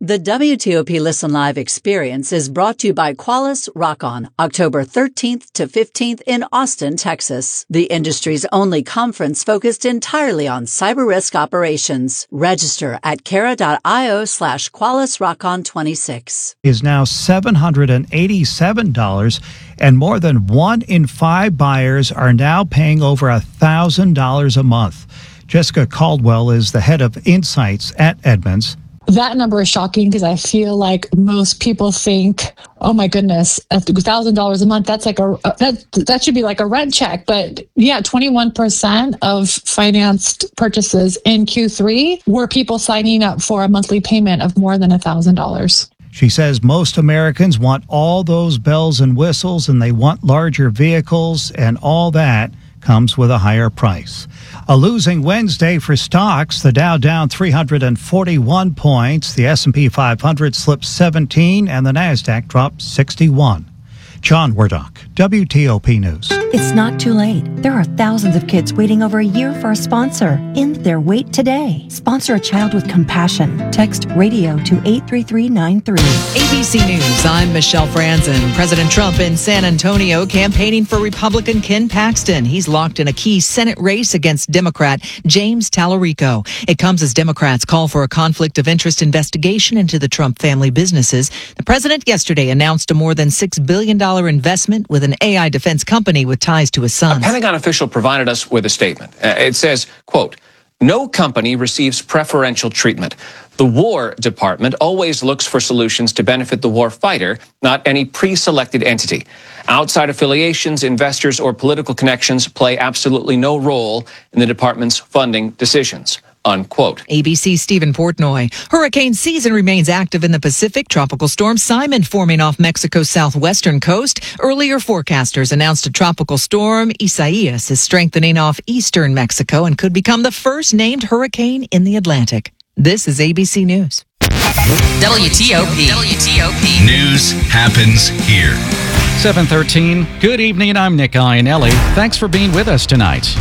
The WTOP Listen Live experience is brought to you by Qualys Rock-On, October 13th to 15th in Austin, Texas, the industry's only conference focused entirely on cyber risk operations. Register at Kara.io/Qualys Rock-On 26. Is now $787, and more than 1 in 5 buyers are now paying over $1,000 a month. Jessica Caldwell is the head of Insights at Edmunds. That number is shocking because I feel like most people think, oh my goodness, $1,000 a month, that's like that should be like a rent check. But yeah, 21% of financed purchases in Q3 were people signing up for a monthly payment of more than $1,000. She says most Americans want all those bells and whistles, and they want larger vehicles, and all that comes with a higher price. A losing Wednesday for stocks. The Dow down 341 points. The S&P 500 slipped 17, and the Nasdaq dropped 61. John Wardock, WTOP News. It's not too late. There are thousands of kids waiting over a year for a sponsor. End their wait today. Sponsor a child with compassion. Text RADIO to 83393. ABC News, I'm Michelle Franzen. President Trump in San Antonio campaigning for Republican Ken Paxton. He's locked in a key Senate race against Democrat James Tallarico. It comes as Democrats call for a conflict of interest investigation into the Trump family businesses. The president yesterday announced a more than $6 billion investment with an AI defense company with ties to his sons. A Pentagon official provided us with a statement. It says, quote, "No company receives preferential treatment. The War Department always looks for solutions to benefit the war fighter, not any pre-selected entity. Outside affiliations, investors, or political connections play absolutely no role in the department's funding decisions." Unquote. ABC's Stephen Portnoy. Hurricane season remains active in the Pacific. Tropical storm Simon forming off Mexico's southwestern coast. Earlier forecasters announced a tropical storm, Isaias, is strengthening off eastern Mexico and could become the first named hurricane in the Atlantic. This is ABC News. WTOP. News happens here. 7:13. Good evening. I'm Nick Iannelli. Thanks for being with us tonight.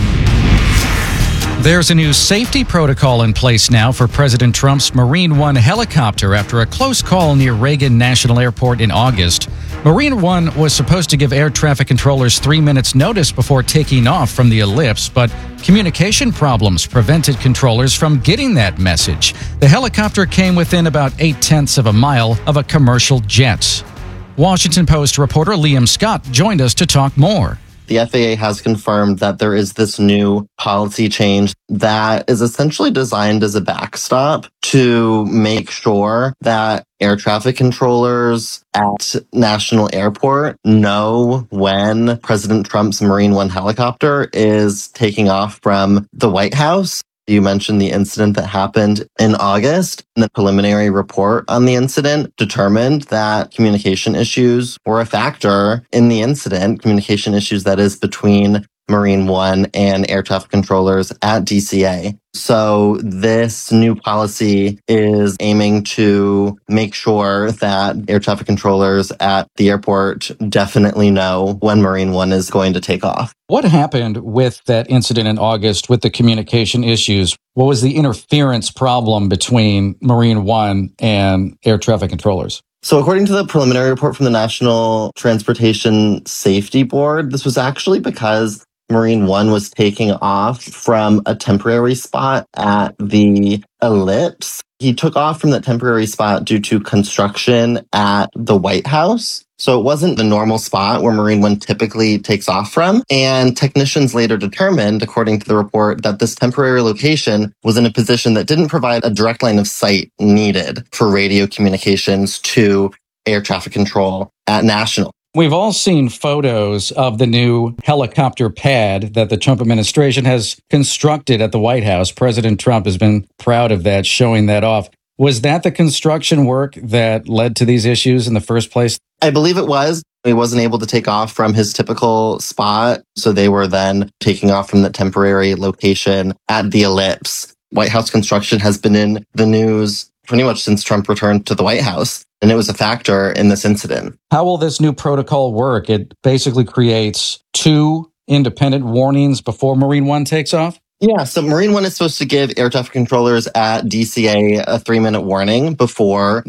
There's a new safety protocol in place now for President Trump's Marine One helicopter after a close call near Reagan National Airport in August. Marine One was supposed to give air traffic controllers 3 minutes notice before taking off from the ellipse, but communication problems prevented controllers from getting that message. The helicopter came within about 0.8 of a mile of a commercial jet. Washington Post reporter Liam Scott joined us to talk more. The FAA has confirmed that there is this new policy change that is essentially designed as a backstop to make sure that air traffic controllers at National Airport know when President Trump's Marine One helicopter is taking off from the White House. You mentioned the incident that happened in August. And the preliminary report on the incident determined that communication issues were a factor in the incident, communication issues that is between Marine One and air traffic controllers at DCA. So this new policy is aiming to make sure that air traffic controllers at the airport definitely know when Marine One is going to take off. What happened with that incident in August with the communication issues? What was the interference problem between Marine One and air traffic controllers? So according to the preliminary report from the National Transportation Safety Board, this was actually because Marine One was taking off from a temporary spot at the ellipse. He took off from that temporary spot due to construction at the White House. So it wasn't the normal spot where Marine One typically takes off from. And technicians later determined, according to the report, that this temporary location was in a position that didn't provide a direct line of sight needed for radio communications to air traffic control at National. We've all seen photos of the new helicopter pad that the Trump administration has constructed at the White House. President Trump has been proud of that, showing that off. Was that the construction work that led to these issues in the first place? I believe it was. He wasn't able to take off from his typical spot, so they were then taking off from the temporary location at the ellipse. White House construction has been in the news pretty much since Trump returned to the White House, and it was a factor in this incident. How will this new protocol work? It basically creates 2 independent warnings before Marine One takes off? Yeah, so Marine One is supposed to give air traffic controllers at DCA a 3-minute warning before